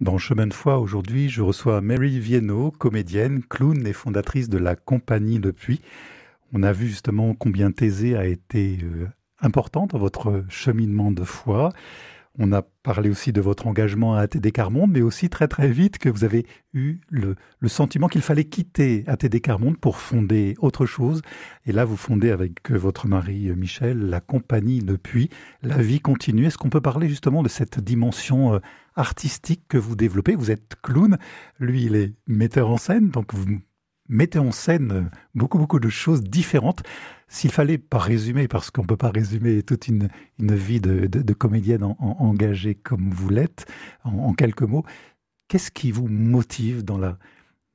Dans Chemin de foi, aujourd'hui, je reçois Mary Viennot, comédienne, clown et fondatrice de la compagnie Le Puy. On a vu justement combien Thésée a été important dans votre cheminement de foi. On a parlé aussi de votre engagement à ATD Quart-Monde, mais aussi très très vite que vous avez eu le sentiment qu'il fallait quitter ATD Quart-Monde pour fonder autre chose. Et là, vous fondez avec votre mari Michel la compagnie Le Puy. La vie continue. Est-ce qu'on peut parler justement de cette dimension artistique que vous développez? Vous êtes clown, lui il est metteur en scène, donc vous mettez en scène beaucoup de choses différentes. S'il fallait pas résumer, parce qu'on peut pas résumer toute une vie de comédienne engagée comme vous l'êtes, en quelques mots, qu'est-ce qui vous motive dans la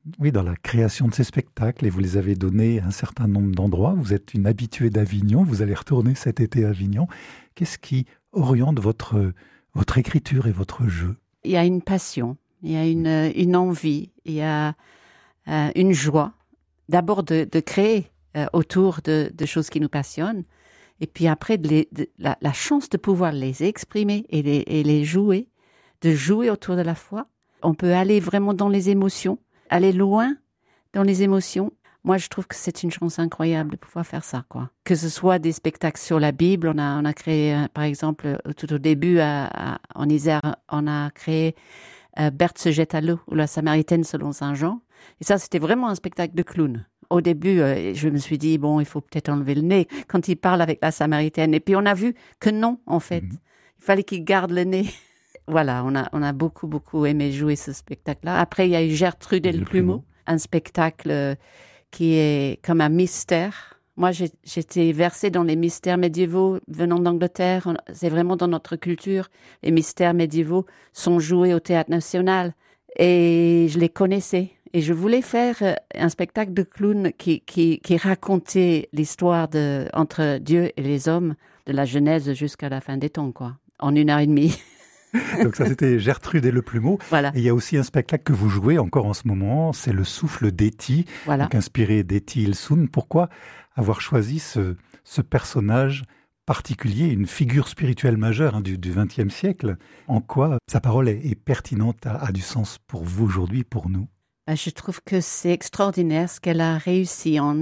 création de ces spectacles? Et vous les avez donnés à un certain nombre d'endroits. Vous êtes une habituée d'Avignon, vous allez retourner cet été à Avignon. Qu'est-ce qui oriente votre écriture et votre jeu? Il y a une passion, il y a une envie, il y a une joie. D'abord de créer autour de choses qui nous passionnent, et puis après la chance de pouvoir les exprimer et les jouer, de jouer autour de la foi. On peut aller vraiment dans les émotions, aller loin dans les émotions. Moi, je trouve que c'est une chance incroyable de pouvoir faire ça, quoi. Que ce soit des spectacles sur la Bible, on a créé, par exemple, tout au début, en Isère, on a créé Berthe se jette à l'eau, ou la Samaritaine selon Saint Jean. Et ça, c'était vraiment un spectacle de clown. Au début, je me suis dit, bon, il faut peut-être enlever le nez quand il parle avec la Samaritaine. Et puis, on a vu que non, en fait. Il fallait qu'il garde le nez. Voilà, on a beaucoup aimé jouer ce spectacle-là. Après, il y a eu Gertrude et le plumeau, un spectacle qui est comme un mystère. Moi, j'étais versée dans les mystères médiévaux venant d'Angleterre. C'est vraiment dans notre culture. Les mystères médiévaux sont joués au Théâtre National. Et je les connaissais. Et je voulais faire un spectacle de clown qui racontait l'histoire entre Dieu et les hommes, de la Genèse jusqu'à la fin des temps, quoi, en 1h30. Donc ça, c'était Gertrude et le plumeau. Voilà. Et il y a aussi un spectacle que vous jouez encore en ce moment, c'est Le souffle d'Etty, Voilà. donc inspiré d'Etty Ilsoun. Pourquoi avoir choisi ce personnage particulier, une figure spirituelle majeure du XXe siècle? En quoi sa parole est pertinente, a du sens pour vous aujourd'hui, pour nous? Je trouve que c'est extraordinaire ce qu'elle a réussi en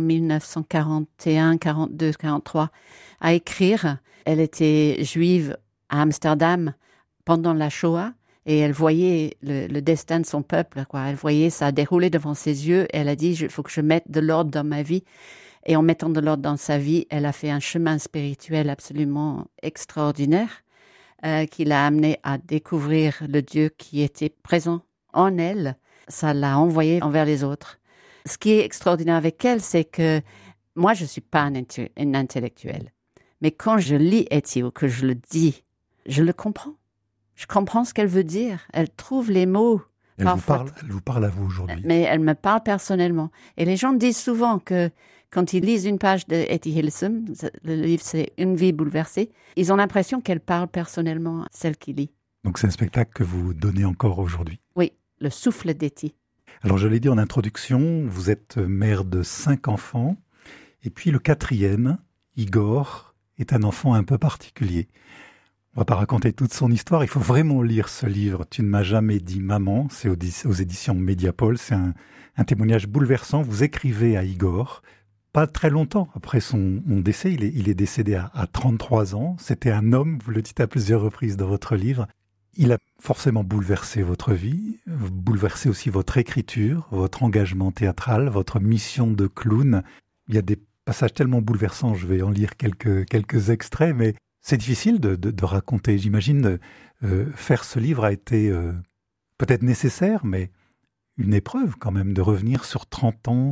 1941, 42, 43 à écrire. Elle était juive à Amsterdam pendant la Shoah et elle voyait le destin de son peuple, quoi. Elle voyait ça dérouler devant ses yeux et elle a dit il faut que je mette de l'ordre dans ma vie. Et en mettant de l'ordre dans sa vie, elle a fait un chemin spirituel absolument extraordinaire qui l'a amené à découvrir le Dieu qui était présent en elle. Ça l'a envoyé envers les autres. Ce qui est extraordinaire avec elle, c'est que moi, je ne suis pas une intellectuelle. Mais quand je lis Etty ou que je le dis, je le comprends. Je comprends ce qu'elle veut dire. Elle trouve les mots. Elle vous parle à vous aujourd'hui. Mais elle me parle personnellement. Et les gens disent souvent que quand ils lisent une page de Etty Hillesum, le livre c'est Une vie bouleversée, ils ont l'impression qu'elle parle personnellement à celle qui lit. Donc c'est un spectacle que vous donnez encore aujourd'hui. Oui, Le souffle d'Etty. Alors je l'ai dit en introduction, vous êtes mère de 5 enfants. Et puis le 4e, Igor, est un enfant un peu particulier. On va pas raconter toute son histoire, il faut vraiment lire ce livre. Tu ne m'as jamais dit maman, c'est aux éditions Mediapol, c'est un témoignage bouleversant. Vous écrivez à Igor, pas très longtemps après son décès, il est décédé à 33 ans. C'était un homme, vous le dites à plusieurs reprises dans votre livre. Il a forcément bouleversé votre vie, bouleversé aussi votre écriture, votre engagement théâtral, votre mission de clown. Il y a des passages tellement bouleversants, je vais en lire quelques extraits, mais c'est difficile de raconter. J'imagine faire ce livre a été peut-être nécessaire, mais une épreuve quand même de revenir sur 30 ans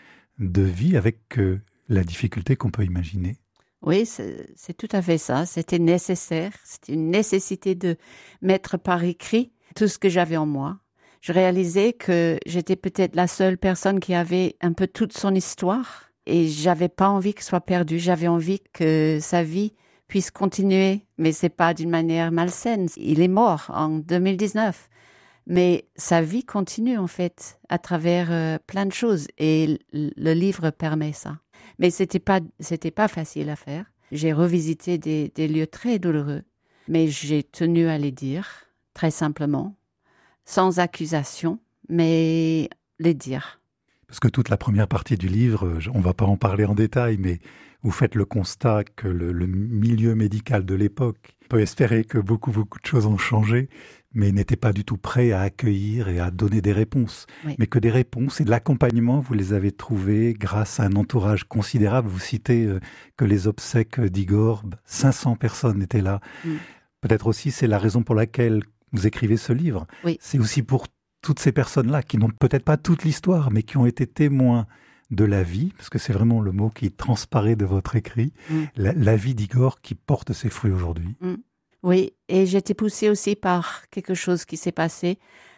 de vie avec la difficulté qu'on peut imaginer. Oui, c'est tout à fait ça. C'était nécessaire. C'était une nécessité de mettre par écrit tout ce que j'avais en moi. Je réalisais que j'étais peut-être la seule personne qui avait un peu toute son histoire et j'avais pas envie qu'elle soit perdue. J'avais envie que sa vie puisse continuer, mais c'est pas d'une manière malsaine. Il est mort en 2019. Mais sa vie continue en fait à travers plein de choses et le livre permet ça. Mais c'était pas facile à faire. J'ai revisité des lieux très douloureux, mais j'ai tenu à les dire très simplement, sans accusation, mais les dire. Parce que toute la première partie du livre, on ne va pas en parler en détail, mais vous faites le constat que le milieu médical de l'époque peut espérer que beaucoup de choses ont changé, mais n'était pas du tout prêt à accueillir et à donner des réponses. Oui. Mais que des réponses et de l'accompagnement, vous les avez trouvées grâce à un entourage considérable. Vous citez que les obsèques d'Igor, 500 personnes étaient là. Peut-être aussi c'est la raison pour laquelle vous écrivez ce livre. Oui. C'est aussi pour toutes ces personnes-là qui n'ont peut-être pas toute l'histoire, mais qui ont été témoins de la vie, parce que c'est vraiment le mot qui transparaît de votre écrit, la vie d'Igor qui porte ses fruits aujourd'hui. Oui, et j'étais poussée aussi par quelque chose qui s'est passé.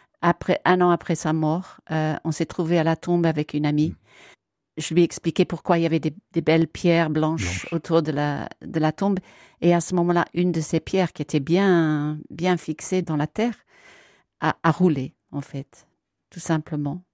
Un an après sa mort, on s'est trouvé à la tombe avec une amie. Je lui ai expliqué pourquoi il y avait des belles pierres blanches autour de la tombe. Et à ce moment-là, une de ces pierres qui était bien fixée dans la terre a roulé, en fait, tout simplement.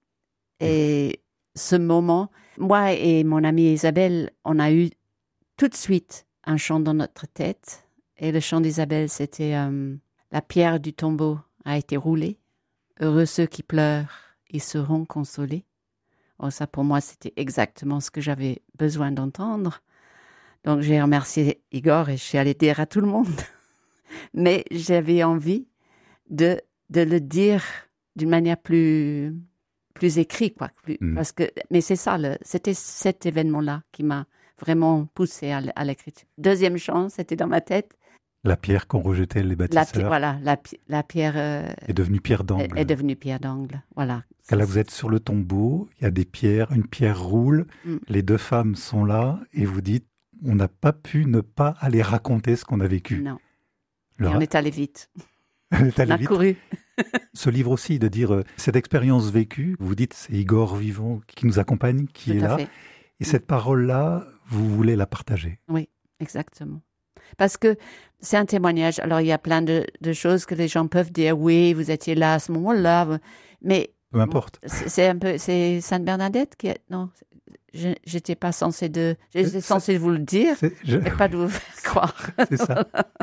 Et ce moment, moi et mon amie Isabelle, on a eu tout de suite un chant dans notre tête. Et le chant d'Isabelle, c'était la pierre du tombeau a été roulée. Heureux ceux qui pleurent, ils seront consolés. Oh, ça, pour moi, c'était exactement ce que j'avais besoin d'entendre. Donc, j'ai remercié Igor et je suis allée dire à tout le monde. Mais j'avais envie de le dire d'une manière plus écrite, quoi. Mais c'est ça, c'était cet événement-là qui m'a vraiment poussée à l'écriture. Deuxième chant, c'était dans ma tête. La pierre qu'ont rejetée les bâtisseurs. La pierre est devenue pierre d'angle. Est devenue pierre d'angle, voilà. Là, vous êtes sur le tombeau, il y a des pierres, une pierre roule, les deux femmes sont là, et vous dites, on n'a pas pu ne pas aller raconter ce qu'on a vécu. Non. Et on est allé vite. On a couru. Ce livre aussi, de dire, cette expérience vécue, vous dites, c'est Igor vivant qui nous accompagne, qui est là. Fait. Et cette parole-là, vous voulez la partager. Oui, exactement. Parce que c'est un témoignage. Alors, il y a plein de choses que les gens peuvent dire. Oui, vous étiez là à ce moment-là. Mais peu importe. C'est Sainte Bernadette qui est... Non, j'étais pas censée j'étais censée vous le dire, mais pas de vous faire croire. C'est ça.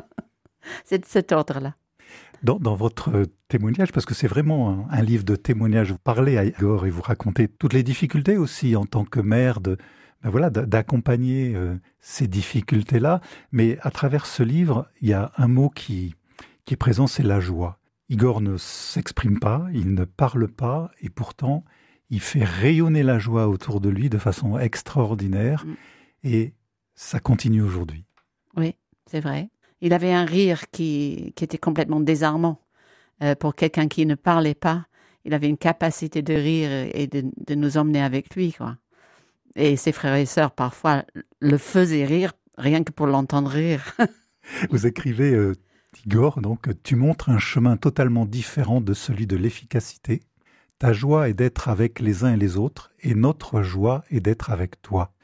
C'est de cet ordre-là. Dans votre témoignage, parce que c'est vraiment un livre de témoignage, vous parlez à Igor et vous racontez toutes les difficultés aussi en tant que mère d'accompagner ces difficultés-là. Mais à travers ce livre, il y a un mot qui est présent, c'est la joie. Igor ne s'exprime pas, il ne parle pas, et pourtant, il fait rayonner la joie autour de lui de façon extraordinaire, et ça continue aujourd'hui. Oui, c'est vrai. Il avait un rire qui était complètement désarmant. Pour quelqu'un qui ne parlait pas, il avait une capacité de rire et de nous emmener avec lui, quoi. Et ses frères et sœurs, parfois, le faisaient rire, rien que pour l'entendre rire. Vous écrivez, Igor, donc, tu montres un chemin totalement différent de celui de l'efficacité. Ta joie est d'être avec les uns et les autres, et notre joie est d'être avec toi.